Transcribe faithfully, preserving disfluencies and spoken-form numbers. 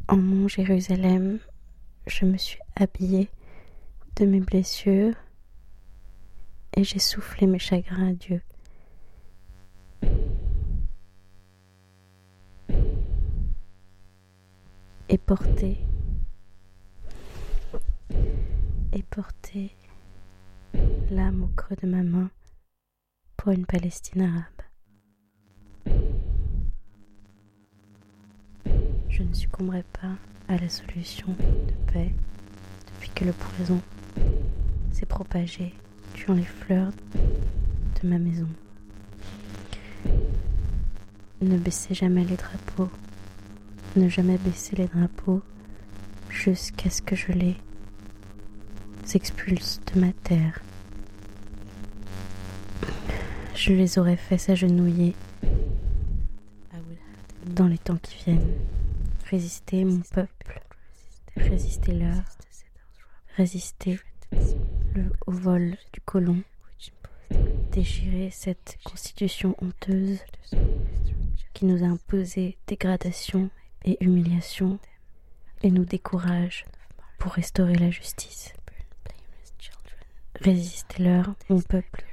En mon Jérusalem, je me suis habillée de mes blessures et j'ai soufflé mes chagrins à Dieu. Et porté, et porté l'âme au creux de ma main pour une Palestine arabe. Je ne succomberai pas à la solution de paix depuis que le poison s'est propagé, tuant les fleurs de ma maison. Ne baissez jamais les drapeaux, ne jamais baisser les drapeaux jusqu'à ce que je les expulse de ma terre. Je les aurais fait s'agenouiller dans les temps qui viennent. Résister, mon peuple, résistez-leur, résistez le, au vol du colon, déchirer cette constitution honteuse qui nous a imposé dégradation et humiliation et nous décourage pour restaurer la justice. Résistez-leur, mon peuple,